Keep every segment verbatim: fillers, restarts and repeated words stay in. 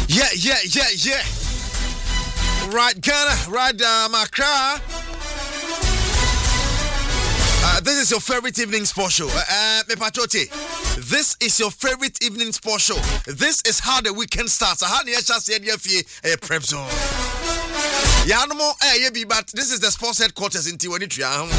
Yeah, yeah, yeah, yeah. Right, Ghana, right, um, Accra. Uh, this is your favorite evening sport show. Uh, me pachote. This is your favorite evening sport show. This is how the weekend starts. How the H R C D F a prep zone. Yeah, no more. Eh, yeah, but this is the sports headquarters in Tiwanitria.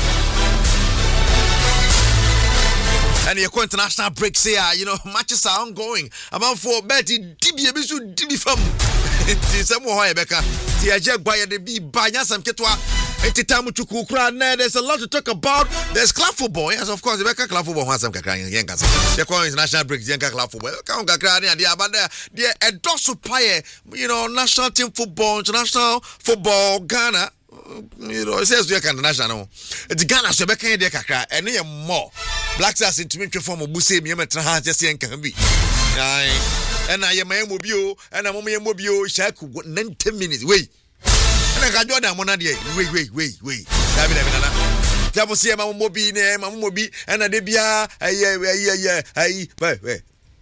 And your international breaks here, you know, matches are ongoing. About for Betty, D B, D B from Samoa, Becca, the Ajak by the B, Banyas and Ketwa, Etitamu Chukukra. There's a lot to talk about. There's club football, yes, of course, the Becca club football has some crying. They're calling international breaks, Yanka club football. Can't get crying, and the Abada, they're a dorsal player, you know, national team football, international football, Ghana. You know, it says you can national. It's Ghana, so Becca, and they are more. Black Stars in twenty form of Buse, Yamatrahan, Jesse and Kambi. And I am a mobile, and I'm a mobile, Shaku, ninety minutes. Wait. And I got Jordan Monadia. Wait, wait, wait, wait. Tabusia, Mammobi, Mammobi, and a debia, a yeah, yeah, yeah, I, wait, wait.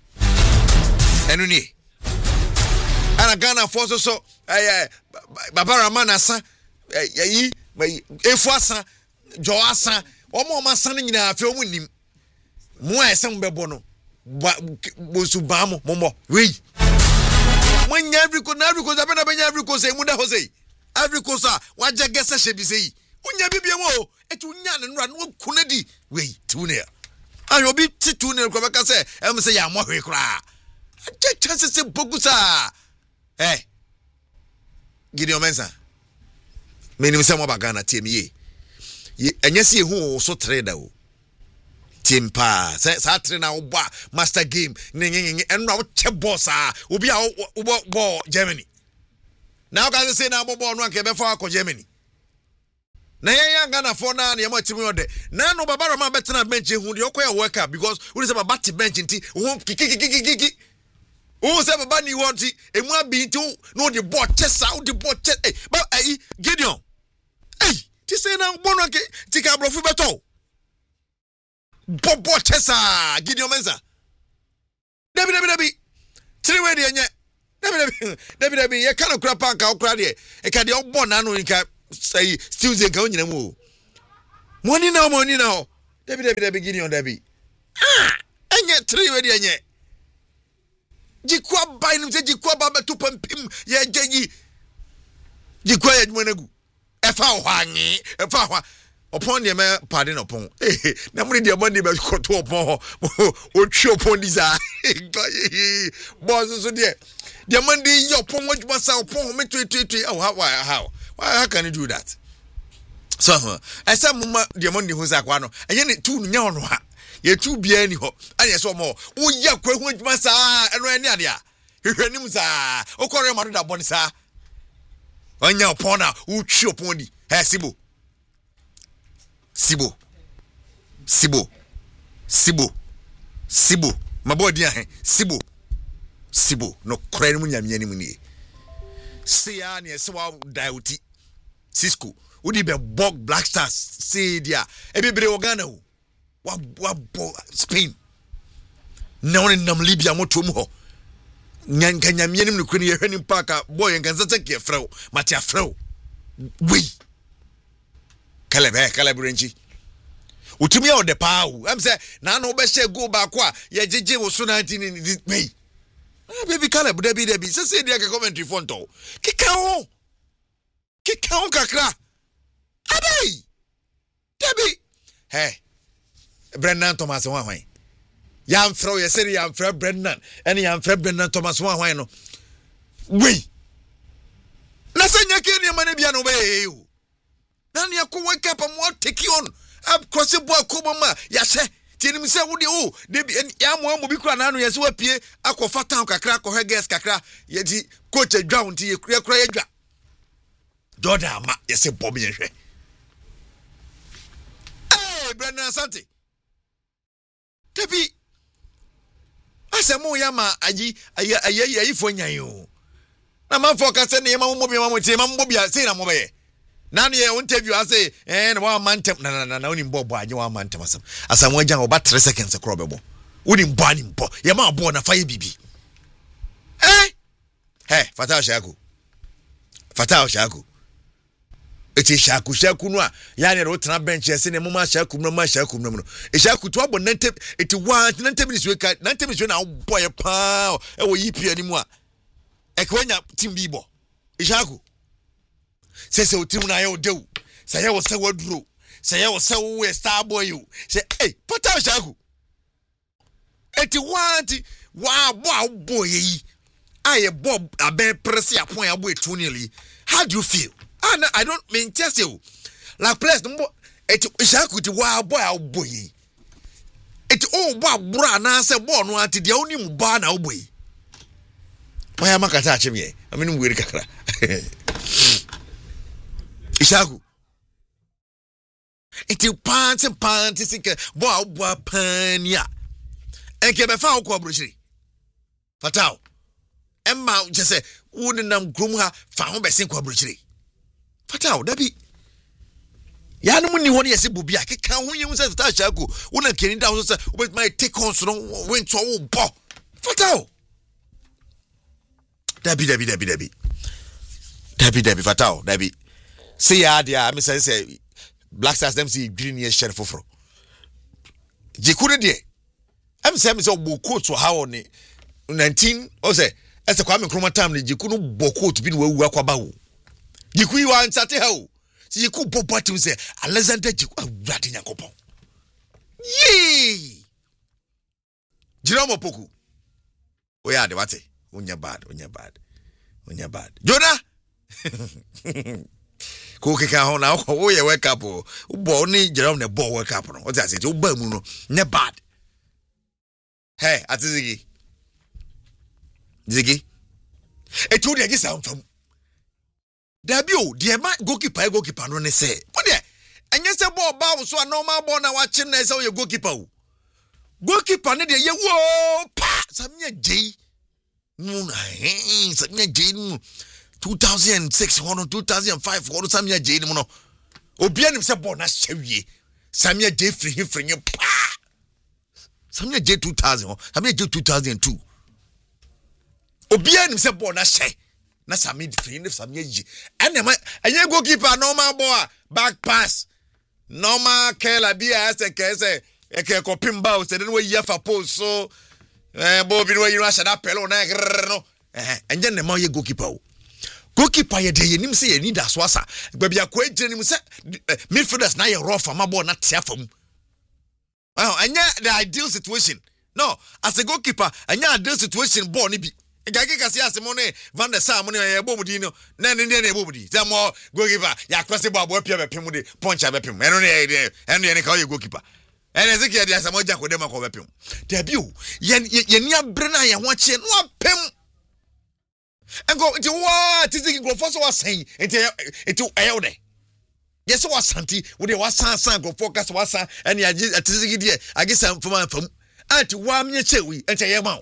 And we need. And a Ghana force so, I, Babara Manasa, eh, Efwasa, Joasa, or more my son in a film with him. Moi some bebono bosubamo momo we when every ko na every ko abena benya every ko say muda hose every ko sa waje gese shebi sei unya bibie mo etu nya ne nra no kunadi we tune ayo bi titune ko beka say em say ya mohwe kra aje chance se bogusa eh Gideon Mensah menim se mo bagana tiemi ye enye se hu so trader o Timpa, Saturday now, master game, and now check boss, will be out ball Germany. Now, can I say now, Bobo, one came before Germany. Now, young Ghana for now, you're much more there. Now, no Barbara better than bench who the okay work up because who is about batty bench in tea, who kiki. Who's ever bunny want it, and one be too, no, the bot chest out the bot chest, but eh, Gideon. Hey, to say now, one okay, take a profit. Bobo Chesa, Gideon Mensah. Debbie, Debbie, Debbie. Three way there, Debbie, Debbie, Debbie, Debbie. You can't crap on cow crowd here. A caddy of born, I know you can say, still the county in a move. Money now, money now. Debbie, Debbie, Debbie, Gideon, Debbie. Ah, and yet three way there, yet. Jikwa by him, said Jikwa Baba to pump him, ye jaggy. Jikwa Edmonagu. A foul hangy, a foul. Upon the man, pardon upon. Eh, nobody the money but got to upon or show upon this. Boss, so dear. The money your upon what must I upon me to oh, how, how, how can you do that? So, as some the money who's a guano, and yet two nyan, ye two be any hope, and yes, one more. Oh, yeah, quick, which must I and any idea. He ran him, sir. Oh, call him out of that bonnet, sir. On your pona, who show upon the Hasibu. Sibo, Sibo, Sibo, Sibo. My boy, dear, Sibo, Sibo. No credit when you're any money. See, I near so doughty. Cisco, would you be bog Black Stars? See, dear, everybody organo. What, what, Spain. No, in Nam Libya, more to more. Nyan can you mean him to create a parker, boy, and can take your fro, Matia fro. We. Caleb, Caleb Renchi. Utumi on the power. I'm saying, now no best go back. Yeah, J J was so nineteen in this way. Baby Caleb, Debbie, Debbie, say they can commentary fonto. Kikao, Kikao Kakra. Abby, Debbie. Hey, Brendan Thomas, one way. Yam throw your city, I'm Fred Brendan, and I'm Fred Brendan Thomas, one way. No, we. Nasanya Kenya Manabiano Bay. Then you could wake up and what take you on. Up cross the boy, Kubama, Yashe. Tell him, say, would you? Debbie and Yam will be crying. Yes, what Pierre, Aqua Fatan, Kakra, or her guest, Kakra, yet he coach a drown to you, clear cry. Jordan, yes, a Bobby. Hey, Brendan Santi. Debbie, I said, Moyama, Aji, a year, if when you. Na man focus on the mamma mobile, say, Mamma, say, I'm away. Now you interview, I say, and one man, no, no, no, only Bob, you are man, as someone young about three seconds a crobble. Wouldn't ban him, you're my born a fire baby. Eh? Hey, Fatao Shaku. Fatao Shaku. It is Shaku Shaku no. Yani rotana bench yesi ne mama Shaku no ma Shaku no no. E Shaku to abo nante it want nante minutes we nante minutes we na boy pa e wo yipi animu a. E kwanya team bibo. E Shaku. Say say team na ye dew. Say ye wo say waduro. Say ye wo say wo star boy you. Say hey, Fatao Shaku. It want wa boy boy yi. I Bob a bear press a point away tunily. How do you feel? I, I don't mean test you. Like place no more. It Shaku to wild boy our boy. It all Bob Bran answer born wanted the only barn our boy. Why am I catching me? I mean, we're Kakra. Shaku. It you pants and pants is a boy pania. And keep a foul cooperation. Fatao. Emma just say, wouldn't them groom her found by Saint Quabrichy. Fatao, that be Yanumuni one yes, it would be I can't win you as Tashaku, when I came down with my take on so went to all bo. Fatao. Debbie, Debbie, Debbie, Debbie. Debbie, Debbie, Fatao, Debbie. Say, ah, dear, Miss I say, Black Stars them see green year share for. Jikuna dear. I'm saying so book to how on nineteen or say. As a Kwame Nkrumah time ni jikunu boko to be we wa kwaba wo jiku yi wa nsate ha wo si jiku bobo tim say Alexander jiku awurade Yakobon yee Jerome Opoku oya de wate onya bad onya bad onya bad Jonah ko keka ho na wo ye wake up o bo ni Jerome ne bo wake up no o say say o ba mu no ne bad hey atizigi Ziggy, a two days sound from Dabio, dear my goalkeeper, goalkeeper, no, say, what there? And yes, a ball bow so a normal born and watching as your goalkeeper. Goalkeeper, need a whoa, pa, some year J. Moon, some year J. two thousand six, two thousand five, or some year J. Mono. Obian himself born as Chevy, some year J. Free him from your pa. Some year J two thousand, some year J two thousand two. Obian himself born as say, na sami free if some year. And a year goalkeeper, normal boy, back pass. Normal Kela be as a case, a copim bow, said, then we yafa post so. Eh, Bobby, where you rush up, pello, no. And then the more you goalkeeper. Goalkeeper, ye day, you see, you need a swassa. Baby, a quaint gentleman said, midfielders now you're raw from my boy, not tearful. Well, and yet the ideal situation. No, as a goalkeeper, and yeah, ideal situation, born be. Gagi kasi asemone Van der Sar money e bobudi no na ne ne bobudi say mo goalkeeper ya kwese bo abo pia bepem de punch abepem eno ne e eno ne ka o goalkeeper ene Ezekiel dia samo ja ko dem ko bepem dabi o ye ye ni abre na ye ho ache no apem engo nti wa tiziki grofo so wasan nti nti ayo de yes wasanti wo de wasan san grofo ka so wasan ene ya tiziki de agisa fam fam anti wa mye chewi enti ye ma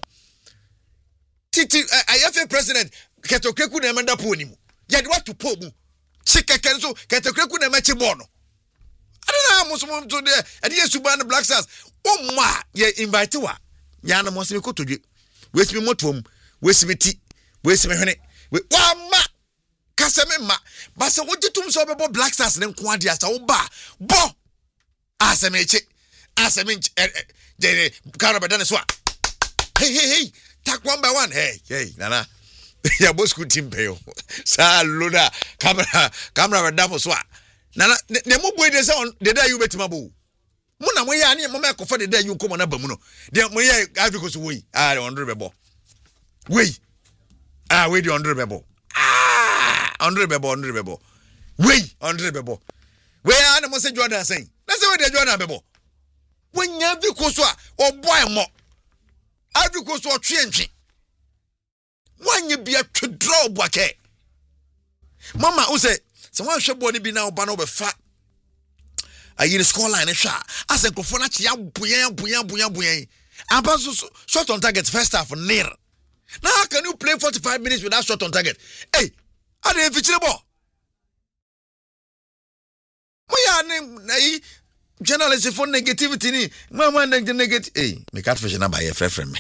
Titi, I have a president. Ketokreku na manda poni mu. Yadi watu po mu. Chika kenzo ketokreku na mechi bono. Adana musumu to de. Adi yesu ban Black Stars. O ma ye invite wa. Ya na mo se ko todwe. We se me motom. We se me ti. We se me hwene. We wa ma. Kasa me ma. Ba se wo jitum so be Black Stars ne nko ade asa wo ba. Bo. Asa me che. Asa me je kana badane so. Hey hey hey. Tak one by one. Hey, hey, Nana. Ya boss good team pay. Sa loda camera camera damo swa. Nana ne mo boy de say on the day you betima bo. Mo na mo ya ne mo me ko for the day you come na ba mu no. De mo ya Africa so we. Ah, hundred bebo. We. Ah, we the hundred bebo. Ah, hundred bebo, hundred bebo. We, hundred bebo. We ana mo say Jordan saying. Na say we the Jordan bebo. When ya bi ko so a o boy mo. Africa so twenty. One you be a to draw buake. Mama who say someone should body be now ban over fat. I in the score line a shot. I said go for that ya buya buya buya buya. And pass shot on target first half near. Now how can you play forty-five minutes without shot on target? Hey, I didn't feature the ball. We are name journalists for negativity ni mama negative eh me catfish na buy frɛ frɛ me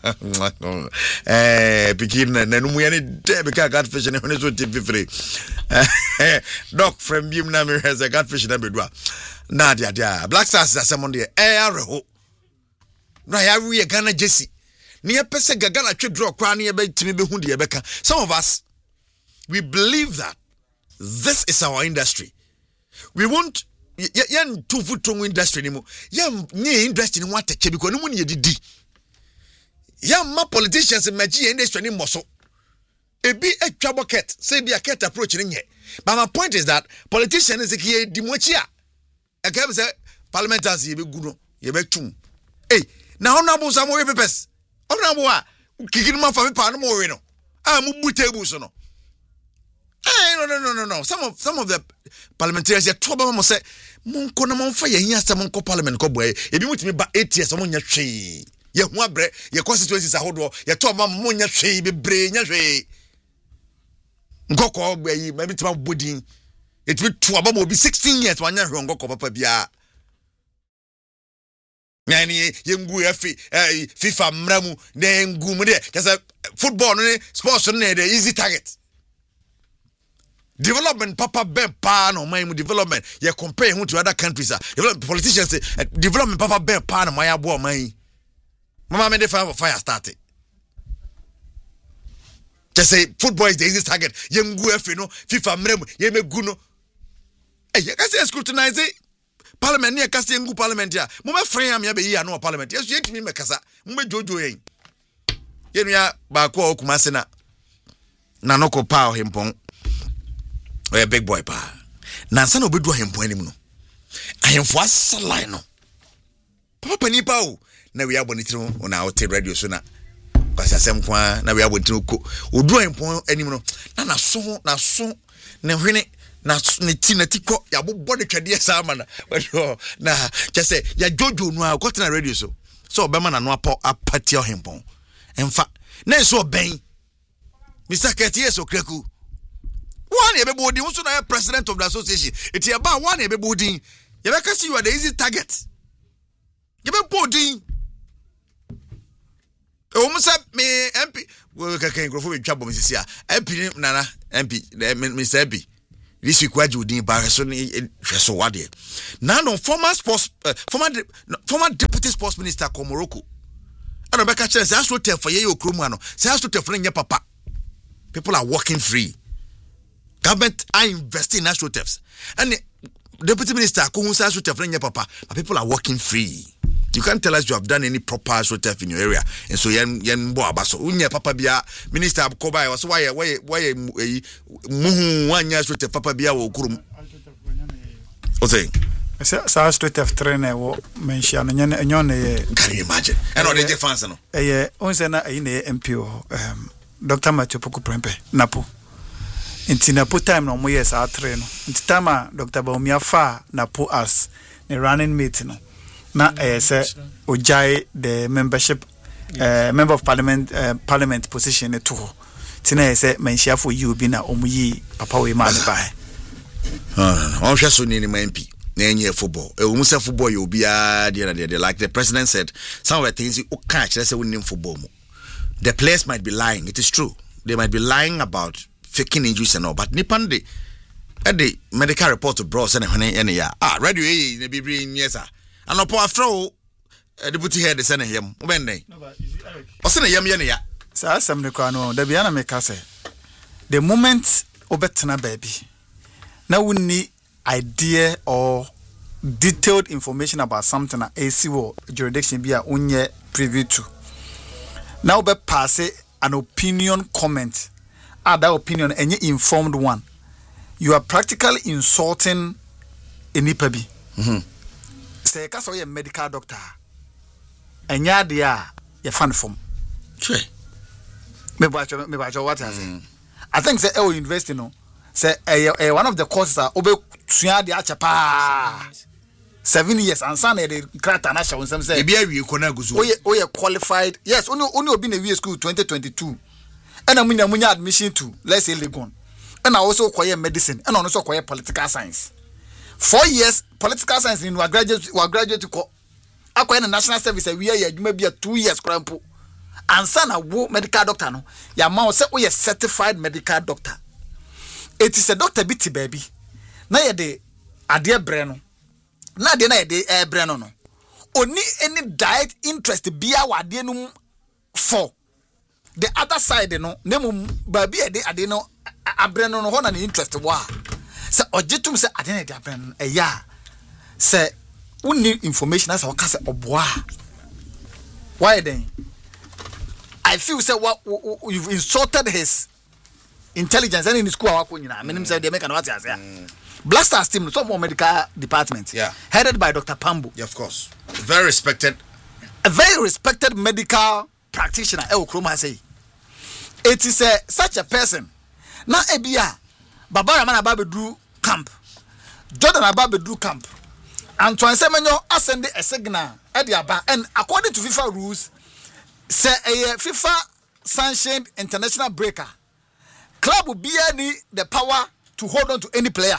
eh pikin na no mu ya ne de be catfish ne hono so tv free doc from bim na me has a catfish na be do na dia dia Black Stars asem de eh areho na ya we Ghana Jesse ne ye pese gaga na twe draw kra ne ye be timi be hu de ye beka. Some of us we believe that this is our industry. We won't yan two foot tongue industry anymore. Yan nye industry ni want to because no money didi. Yan ma politicians in Maji industry ni moso. E be a trouble cat, say be a cat approach in here. But my point is that politicians is here dimochia. I can say parliamentarians ye be good, ye be tum. Hey, now honorable some more papers. Honorable wa kicking my family pan more no. Ah, mu table so no. Ah, no, no, no, no, no. Some of some of the parliamentarians they trouble must say, "Monko na monfa ye hia se monko parliament ko boy. E bi mutimi ba eight years mo nya hwe. Ye ho abre, ye constituencies ahodo, ye to ma mo nya hwe bebre nya hwe. Ngoko boy yi, ma bi tima bodin. E ti to aba mo bi sixteen years wanya hwe ngoko papa bia. Yani ye ngu efi eh FIFA mramu ne ngu mu de. Just football no sports no dey easy target. Development papa ben pa no my development you compare him to other countries ah politicians say uh, development papa ben pa no my abo man mama me dey fire fire started just say football is the easiest target ye ngu efe no FIFA mrem ye megu no eh you can say scrutinize parliament ne ka say ngu parliament ya mo me free am ya be yi no parliament yes ye timi me kasa mo me jojo yen ye nua ba ko okuma se na na no ko pa ohempon a big boy pa. Nansa no bedu ahempo anim no. Ahemfo asalai no. Papa pani pa o. Na we abonitiro na o te radio so na. Kwasi asem kwa na we abonitiro ko. Odu ahempo anim no. Na na so na so ne hwene na ne ti na ti ko ya bobbo de twade esa ama na. Na just say ya jojo no a ko te na radio so. So obema na no apo apati ahempo. Emfa. Na so ben. Mister Ketie so kreku. One ebebodi who na president of the association. It's about one ebebodi. You make see you are the easy target. You be body. Almost me M P. We can go for a trouble, Missus Sia. M P Nana M P Mister M P. This week where you didn't buy so so what there. Now no former sports uh, former de, no, former deputy sports minister from Morocco. And Rebecca says that's what tell for you Krumano. Says to tell for your papa. People are walking free. Government are investing in natural thefts. And the deputy minister, papa, but people are walking free. You can't tell us you have done any proper natural theft in your area. And so, yen yen bo abaso. Unya papa bia minister Kobai was why why why muhu one natural theft papa bia wo kurum. What's saying? Sa natural theft trainer wo mention nyen nyon. Can you imagine? And all the fans no. Eh, onse na eh na M P o um Doctor Matthew Poku Prempe Napo. Inti Napo time no mo yes a train no. Inti time Doctor Baumia fa Napo as the running mate no. Na eh say ojai the membership uh, member of parliament uh, parliament position to ho. Tina say menhia for you bi na omuyi papa we man bai. Ah, on hwe so ni ni M P. Na enye football. E omu say football you be a dey like the president said some of the things you can't say we name football mo. The players might be lying. It is true. They might be lying about faking injuries and all. But Nipan de, at the medical report to bros and any ya. Ah, radio eh, ne be bring yes sir. And upon after all, the booty head the send him. When they? No, but is it Eric? What's in a yam yam ya? Sir, some the no. The biana me kase. The moment obetna baby. Now we need idea or detailed information about something that A C O jurisdiction be a unye privy to. Now be pass an opinion comment. Ah, that opinion any informed one. You are practically insulting any pebi. Mhm. Say kaso ye medical doctor. Enya dia ye fan form. Sure. Me bacho me bacho what I say. I think say e university no. Say eh one of the courses are obe sua dia chapa. Seven years and son the crata na show some say. E bia wi ko na guzu. Oye oye qualified. Yes, only only obi na wi school twenty twenty-two. And amunya munya admission to let's say Legon. And I also acquire medicine and also acquire political science. Four years political science ni wa graduate wa graduate ko akwa na national service a we ya adwuma bia two years krampo ansa na wo medical doctor no ya ma wo se wo certified medical doctor. It is a doctor bi ti baby na ye de ade bre no na de na ye de e bre no no oni any diet interest bia wa ade no for the other side no nemu baby e de ade no abre no no ho na ne interest wa se ogitum se ade na de abre no e ya se we information as waka se oboa why then I feel say what you've insulted his intelligence and in the school wako nyina menim say they make an what say Black Stars team some more medical department yeah headed by Doctor Pambo. Yeah, of course, very respected a very respected medical practitioner e okroma say it is a, such a person na ebia Baba Raman Ababedu camp Jordan Ababedu camp Antoine Semenyo ascend a signal at the aba and according to FIFA rules say a FIFA sanctioned international breaker club will be any the power to hold on to any player.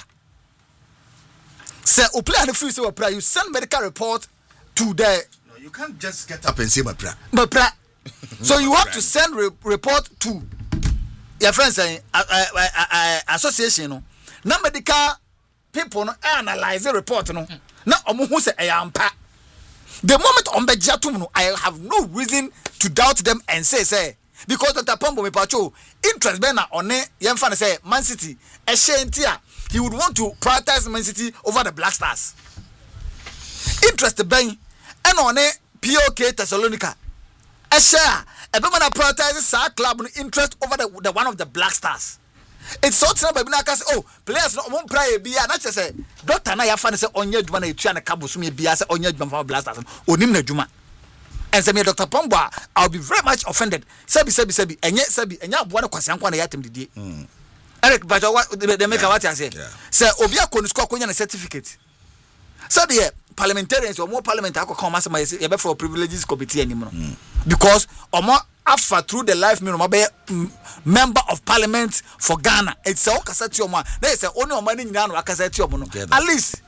Say o player the free say player you send medical report to the no, you can't just get up and say my player. My player. So you have to send re- report to your friends saying uh, uh, uh, uh, association no. Na medical people no analyze the report no. Na omo hu say ayampa. The moment on bejatum no I have no reason to doubt them and say say because Doctor Pombo me pacho interest be na one yemfa say Man City e shentia he would want to prioritize Man City over the Black Stars. Interest ben and on P O K Thessalonica e share e be man prioritize sa club interest over the, the one of the Black Stars. It's so time baby na say oh players no mo pray bia na say doctor na ya fa say onye djuma na etua na kabo so me bia say onye djuma for Black Stars onim na djuma. And say me Doctor Pombo I'll be very much offended. Sabi sabi sabi enye sabi enya aboa na kwase anko na yatem didie. Mm. Eric Bajo what they make what I say. Say obi akonu score konya na certificate. So the parliamentarians or more parliament akọ come say e be for privileges committee anim no. Because omo afa through the life me no be member of parliament for Ghana. It's a okasa ti omo. They say only omo ni nyina no akasa ti omo no. At least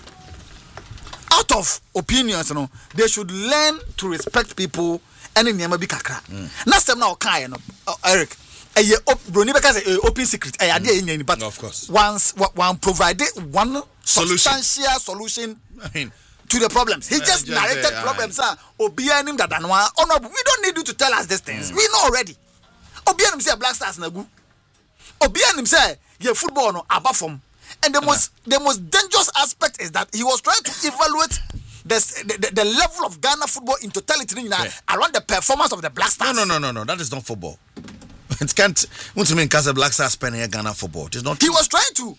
out of opinions, you know, they should learn to respect people and in Yama Bikakra. Last time now, Kai, no, Eric, a Bruni because a open secret, a idea in any but of course, once one provided one substantial solution I mean, to the problems. He just narrated uh, problems, ah, Obianim that Danwa. Oh no, we don't need you to tell us these things. Mm. We know already. Obianim say Black Stars Nagu. Obianim say, yeah, football no above from. And the uh-huh. most the most dangerous aspect is that he was trying to evaluate the, the, the, the level of Ghana football in totality yeah. around the performance of the Black Stars. No, no, no, no, no. That is not football. It can't. Want to mean because the Black Stars playing Ghana football? It's not. He was trying to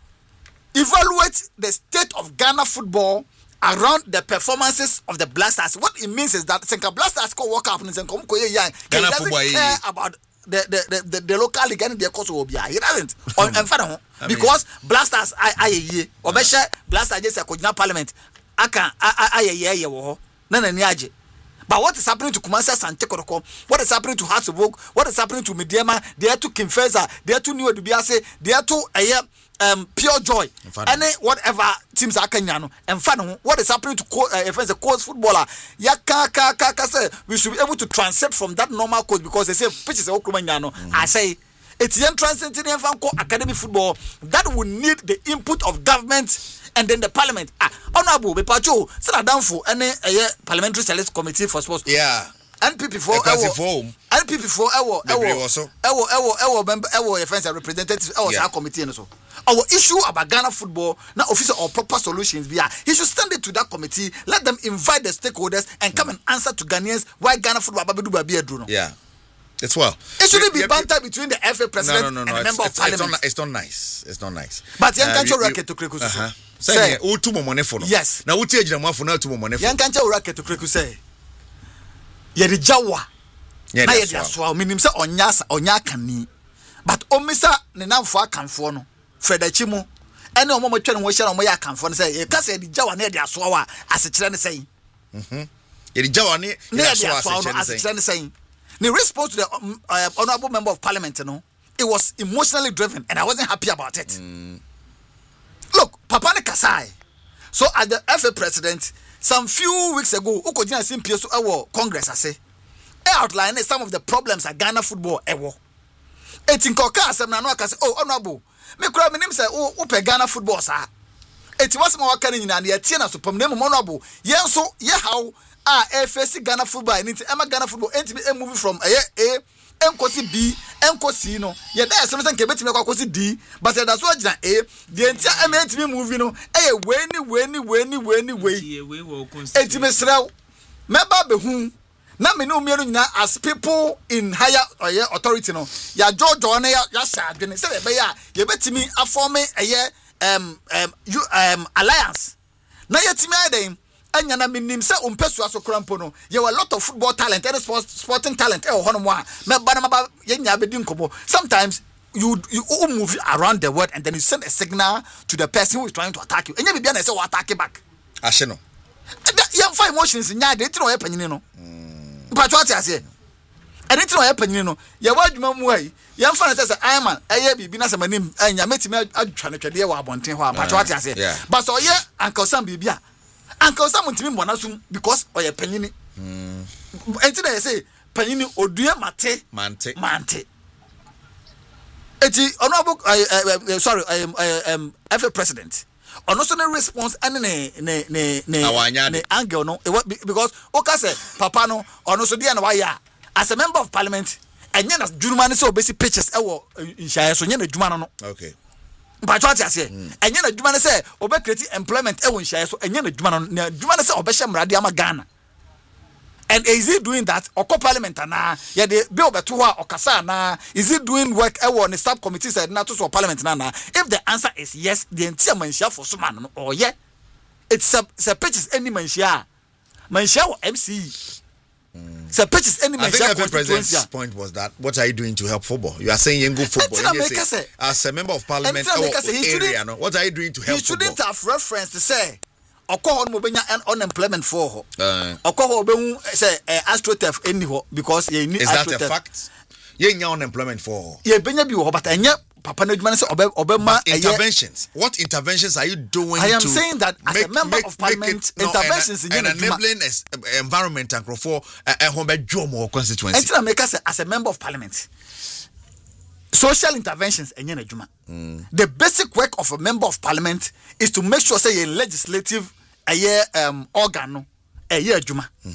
evaluate the state of Ghana football around the performances of the Black Stars. What it means is that Senka Black Stars go walk up and say, "Come, Ghana he doesn't football care about." The the, the the the local league and the course will be he doesn't on and father because blasters I I ye or be share blasters just a coordinate parliament aka I I ye ye wo na na ni age but what is happening to Kumasi Asante Kotoko, what is happening to Hartlepool, what is happening to Mediama, they are to Kimfesa, they are to New Dubiase, they are to a um Pure Joy any whatever teams are Kenyano and fun what is happening to co- uh, if it's a coach footballer ya ka ka ka ka say we should be able to transcend from that normal coach because they say pitch is a Okromanyano. Mm-hmm. I say it's the entrance into the Fanco academy football that will need the input of government and then the parliament. Ah, honorable Bepacho, sit down for any uh, parliamentary select committee for sports. Yeah. N P P four ewo N P P four ewo ewo ewo ewo ewo member ewo your friends and representatives ewo sa committee no so our issue about Ghana football na officer or proper solutions be he should stand it to that committee, let them invite the stakeholders and come and answer to Ghanaians why Ghana football babedu ba bia duro no. Yeah, it's well it shouldn't be banter between the F A president no, no, no, no. and the member it's, of it's, parliament. it's not, it's not nice it's not nice but yan can't racket to Kreku so say o tu mo money for no yes na wo tie agina mo afo na tu mo money for yan can't racket to Kreku say yedi jawa na yedi aso minim say onya onya kani but omisa ne namfo akanfo no Fredachimo ene omo matwa ne wo hye na omo ya akanfo no say ye ka say yedi jawa na yedi aso wa asechire ne say mhm yedi jawa ne yedi aso asechire ne say the response to the um, uh, honorable member of parliament you know, it was emotionally driven and I wasn't happy about it. Mm. Look, Papa ne Kasai So as the F A president, some few weeks ago, Ukojina Simpio so our Congress I say, outline some of the problems at Ghana football ever. It's in Koka, some Nanoka say, oh, honorable. Me cry my name say, oh, Upe Ghana football, sir. It was more carrying in the Atiana Super name honorable. Yeah, so, yeah, how ah, F A C Ghana football, and it's Emma Ghana football, and to be a movie from A, A, Nkosi B, Nkosi no. Yeah, there's something can bet me Nkosi D, but that's what A, the entire M N T movie no. Eh, when, when, when, when, when, Intimate member be whom. Na me no mienu nyina as people in higher uh, authority no ya jojo na ya ya sadwene se be ya ye betimi aform eye um um you um alliance na yetimi aden anya na minim se ompesu aso krampo no ye were a lot of football talent and sport, sporting talent e ho no mo a me ba na ba ye nya be di nkobo. Sometimes you you move around the world and then you send a signal to the person who is trying to attack you. Enya bibia na say we attack back ahye no ya fa emotions nya de ti no ye panyini no but what I say anything o yapanyini no ye wa adwuma mu ai ye mfa na say I man eye bibi na sama nim anya metimi adwa na twede wa abonten ho but what I say but so ye Uncle Sam bibi a Uncle Sam ntimi mbona sum because o ye panyini mm enti na say panyini odua mate mante mante eti honorable sorry I am I am F A president ono so no response and ne ne ne ne angle no because oka say papa no ono so dia na waya as a member of parliament enye na djuma ne say obesi pitches e wo nhyae so nye na djuma no okay but what I say enye na djuma ne say obe create employment e wo nhyae so enye na djuma no na djuma ne say obehye mrade ama Ghana. And is he doing that? Oko parliament na ya de be obeto ho okasa na is he doing work e wo ne sub committee said na to so parliament na na if the answer is yes the entire manshia for so man no oh yeah it's a it's a pitches any manshia manshia or M C mm. it's a pitches any manshia. I think the president's point was that what are you doing to help football? You are saying Yengo football you say, as a member of parliament or area no what are you doing to help football? You shouldn't have reference to say Oko on mobenya and unemployment for ho. Uh, Oko obehu say astrotef any ho because ye need. Is that a fact? Ye nya unemployment for ho. Ye benya bi ho but enya papa na dwuma say obe obema interventions. What interventions are you doing? I am to saying that as make, a member make, of parliament it, interventions no, in an enabling environment and for a home bedroom constituency. Until I make us as a member of parliament. Social interventions enya na dwuma. Mm. The basic work of a member of parliament is to make sure say a legislative a um organ no a year juma.